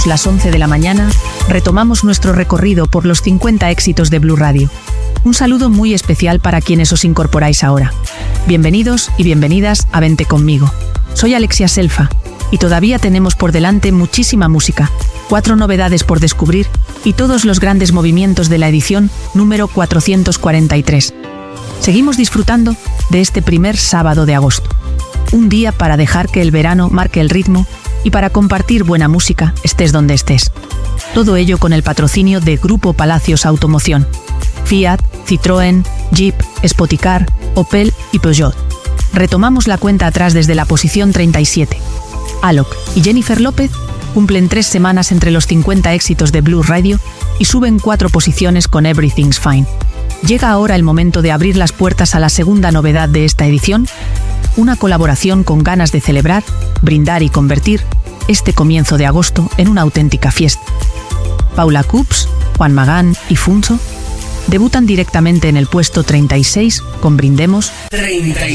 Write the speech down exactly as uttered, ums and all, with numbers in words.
minutos las once de la mañana, retomamos nuestro recorrido por los cincuenta éxitos de Blue Radio. Un saludo muy especial para quienes os incorporáis ahora. Bienvenidos y bienvenidas a Vente Conmigo. Soy Alexia Selfa, y todavía tenemos por delante muchísima música, cuatro novedades por descubrir y todos los grandes movimientos de la edición número cuatrocientos cuarenta y tres. Seguimos disfrutando de este primer sábado de agosto. Un día para dejar que el verano marque el ritmo y para compartir buena música, estés donde estés. Todo ello con el patrocinio de Grupo Palacios Automoción, Fiat, Citroën, Jeep, Spoticar, Opel y Peugeot. Retomamos la cuenta atrás desde la posición treinta y siete. Alok y Jennifer López cumplen tres semanas entre los cincuenta éxitos de Blue Radio y suben cuatro posiciones con Everything's Fine. Llega ahora el momento de abrir las puertas a la segunda novedad de esta edición, una colaboración con ganas de celebrar, brindar y convertir este comienzo de agosto en una auténtica fiesta. Paula Coops, Juan Magán y Funso debutan directamente en el puesto treinta y seis con Brindemos.